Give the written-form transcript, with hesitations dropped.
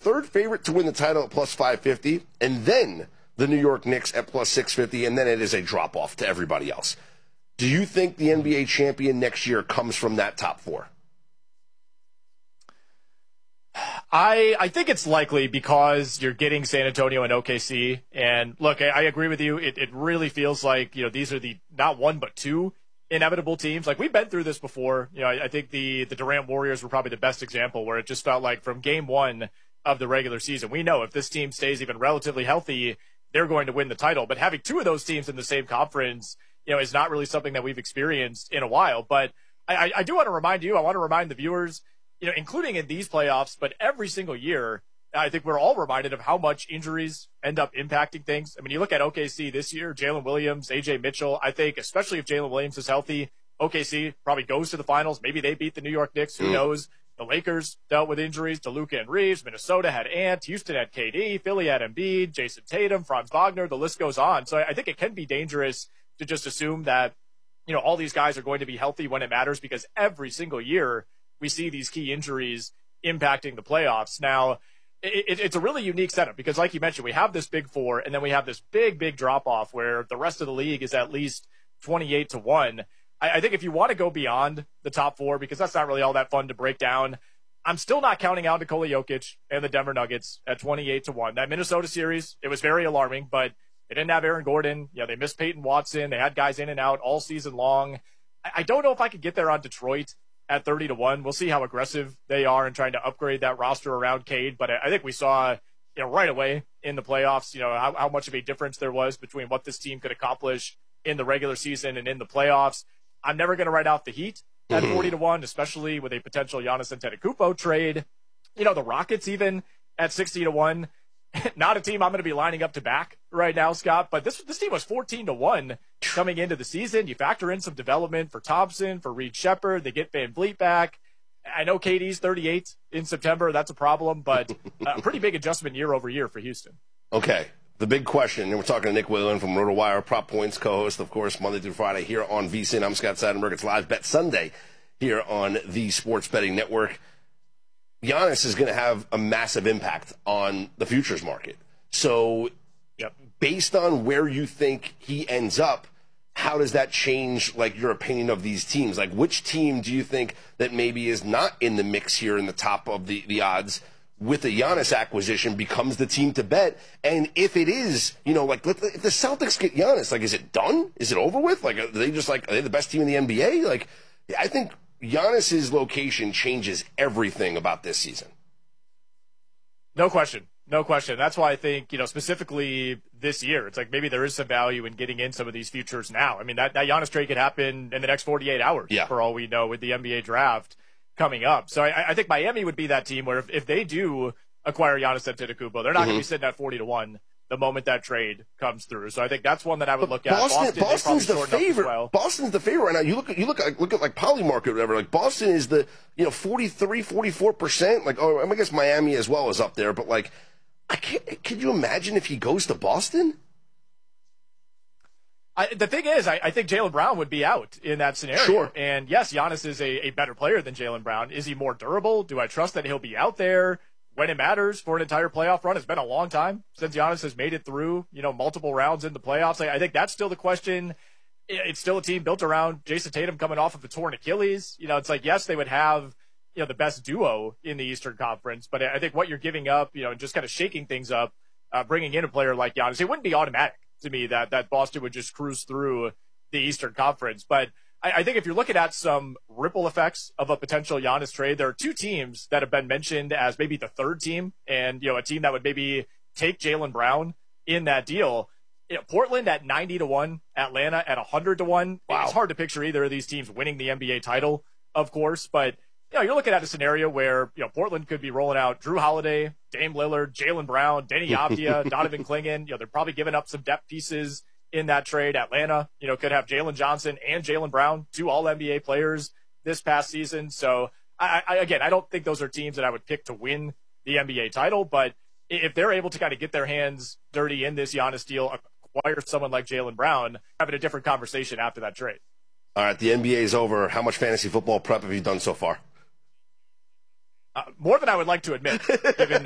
third favorite to win the title at plus 550, and then the New York Knicks at plus 650, and then it is a drop-off to everybody else. Do you think the NBA champion next year comes from that top four? I think it's likely because you're getting San Antonio and OKC. And look, I agree with you. It really feels like, these are the not one but two inevitable teams. Like, we've been through this before. I think the Durant Warriors were probably the best example, where it just felt like from game one of the regular season, we know if this team stays even relatively healthy, they're going to win the title. But having two of those teams in the same conference, is not really something that we've experienced in a while. But I do want to remind you, I want to remind the viewers, including in these playoffs, but every single year, I think we're all reminded of how much injuries end up impacting things. I mean, you look at OKC this year, Jalen Williams, AJ Mitchell. I think especially if Jalen Williams is healthy, OKC probably goes to the finals. Maybe they beat the New York Knicks. Who knows? The Lakers dealt with injuries to Luka and Reeves. Minnesota had Ant. Houston had KD. Philly had Embiid, Jason Tatum, Franz Wagner. The list goes on. So I think it can be dangerous to just assume that, all these guys are going to be healthy when it matters, because every single year we see these key injuries impacting the playoffs. Now, it's a really unique setup because, like you mentioned, we have this big four, and then we have this big drop-off where the rest of the league is at least 28-1. I think if you want to go beyond the top four, because that's not really all that fun to break down, I'm still not counting out Nikola Jokic and the Denver Nuggets at 28-1. That Minnesota series, it was very alarming, but they didn't have Aaron Gordon. They missed Peyton Watson. They had guys in and out all season long. I don't know if I could get there on Detroit at 30-1. We'll see how aggressive they are in trying to upgrade that roster around Cade. But I think we saw, right away in the playoffs, how much of a difference there was between what this team could accomplish in the regular season and in the playoffs. I'm never going to write out the Heat at 40-1, especially with a potential Giannis Antetokounmpo trade. The Rockets even at 60-1. Not a team I'm going to be lining up to back right now, Scott, but this team was 14-1 coming into the season. You factor in some development for Thompson, for Reed Shepherd. They get Van Vliet back. I know KD's 38 in September. That's a problem, but a pretty big adjustment year over year for Houston. Okay. The big question, and we're talking to Nick Whalen from RotoWire, Prop Points co-host, of course, Monday through Friday here on VSiN. I'm Scott Seidenberg. It's Live Bet Sunday here on the Sports Betting Network. Giannis is going to have a massive impact on the futures market. So based on where you think he ends up, how does that change, your opinion of these teams? Which team do you think that maybe is not in the mix here in the top of the odds with the Giannis acquisition becomes the team to bet? And if it is, if the Celtics get Giannis, is it done? Is it over with? Are they just are they the best team in the NBA? I think Giannis's location changes everything about this season. No question. That's why I think, specifically this year, it's maybe there is some value in getting in some of these futures now. I mean, that Giannis trade could happen in the next 48 hours for all we know with the NBA draft coming up. So I think Miami would be that team where if they do acquire Giannis Antetokounmpo, they're not going to be sitting at 40-1 the moment that trade comes through. So I think that's one that I would look at. Boston's the favorite. Well. Boston's the favorite right now. You look at Polymarket or whatever. Boston is the 43, 44%. I guess Miami as well is up there. But could you imagine if he goes to Boston? The thing is, I think Jaylen Brown would be out in that scenario. Sure. And yes, Giannis is a better player than Jaylen Brown. Is he more durable? Do I trust that he'll be out there when it matters for an entire playoff run? It's been a long time since Giannis has made it through, multiple rounds in the playoffs. I think that's still the question. It's still a team built around Jason Tatum coming off of a torn Achilles. Yes, they would have, the best duo in the Eastern Conference, but I think what you're giving up, just kind of shaking things up, bringing in a player like Giannis, it wouldn't be automatic to me that Boston would just cruise through the Eastern Conference. But I think if you're looking at some ripple effects of a potential Giannis trade, there are two teams that have been mentioned as maybe the third team, and a team that would maybe take Jaylen Brown in that deal. Portland at 90-1, Atlanta at 100-1. Wow. It's hard to picture either of these teams winning the NBA title, of course, but you're looking at a scenario where Portland could be rolling out Drew Holiday, Dame Lillard, Jaylen Brown, Denny Avdia, Donovan Clingan. They're probably giving up some depth pieces in that trade. Atlanta, could have Jalen Johnson and Jaylen Brown, two All-NBA players this past season. So, I don't think those are teams that I would pick to win the NBA title. But if they're able to kind of get their hands dirty in this Giannis deal, acquire someone like Jaylen Brown, having a different conversation after that trade. All right, the NBA is over. How much fantasy football prep have you done so far? More than I would like to admit, given